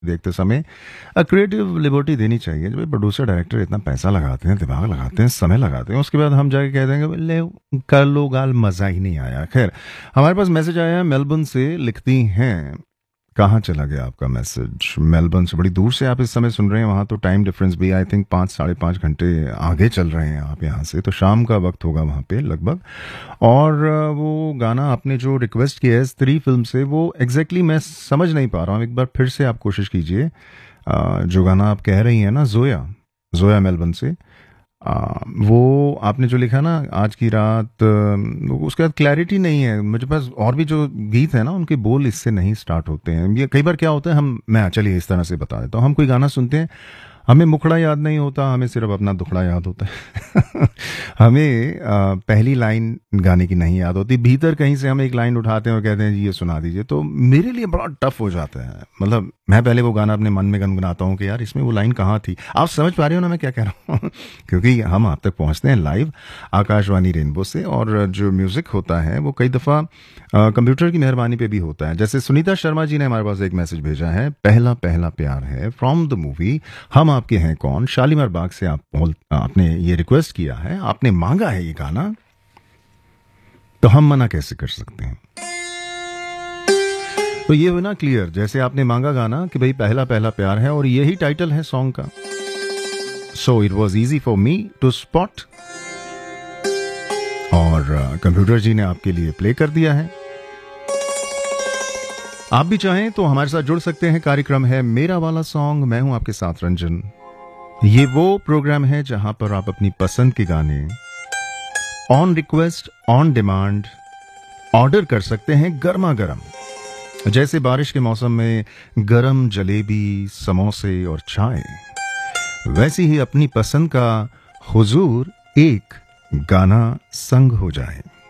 देखते समय creative liberty देनी चाहिए। जब प्रोड्यूसर डायरेक्टर इतना पैसा लगाते हैं, दिमाग लगाते हैं, समय लगाते हैं, उसके बाद हम जाके कह देंगे ले कर लो गाल, मज़ा ही नहीं आया। खैर, हमारे पास मैसेज आया है मेलबर्न से, लिखती हैं कहाँ चला गया आपका मैसेज? मेलबर्न से बड़ी दूर से आप इस समय सुन रहे हैं, वहाँ तो टाइम डिफरेंस भी आई थिंक 5-5.5 घंटे आगे चल रहे हैं आप यहाँ से, तो शाम का वक्त होगा वहाँ पे लगभग। और वो गाना आपने जो रिक्वेस्ट किया है स्त्री फिल्म से, वो एग्जैक्टली मैं समझ नहीं पा रहा हूँ, एक बार फिर से आप कोशिश कीजिए। जो गाना आप कह रही हैं ना, जोया, जोया मेलबर्न से, वो आपने जो लिखा ना आज की रात, उसका क्लैरिटी नहीं है मुझे पास। और भी जो गीत है ना उनके बोल इससे नहीं स्टार्ट होते हैं। ये कई बार क्या होता है, मैं चलिए इस तरह से बता देता हूँ, हम कोई गाना सुनते हैं, हमें मुखड़ा याद नहीं होता, हमें सिर्फ अपना दुखड़ा याद होता है। हमें पहली लाइन गाने की नहीं याद होती, भीतर कहीं से हम एक लाइन उठाते हैं और कहते हैं जी ये सुना दीजिए, तो मेरे लिए बड़ा टफ हो जाता है। मतलब मैं पहले वो गाना अपने मन में गुनगुनाता हूँ कि यार इसमें वो लाइन कहाँ थी। आप समझ पा रहे हो ना मैं क्या कह रहा हूँ? क्योंकि हम आप तक पहुँचते हैं लाइव आकाशवाणी रेनबो से, और जो म्यूजिक होता है वो कई दफ़ा कंप्यूटर की मेहरबानी पे भी होता है। जैसे सुनीता शर्मा जी ने हमारे पास एक मैसेज भेजा है, पहला पहला प्यार है फ्रॉम द मूवी हम आपके हैं कौन, शालीमार बाग से आपने ये रिक्वेस्ट किया है, आपने मांगा है ये गाना, तो हम मना कैसे कर सकते हैं? तो ये हुआ ना क्लियर, जैसे आपने मांगा गाना कि भाई पहला पहला प्यार है और यही टाइटल है सॉन्ग का, so it was easy for me to spot, और कंप्यूटर जी ने आपके लिए प्ले कर दिया है। आप भी चाहें तो हमारे साथ जुड़ सकते हैं। कार्यक्रम है मेरा वाला सॉन्ग, मैं हूं आपके साथ रंजन। ये वो प्रोग्राम है जहां पर आप अपनी पसंद के गाने on request, on demand order कर सकते हैं, गर्मा गर्म, जैसे बारिश के मौसम में गरम जलेबी, समोसे और चाय, वैसी ही अपनी पसंद का हुजूर एक गाना संग हो जाए।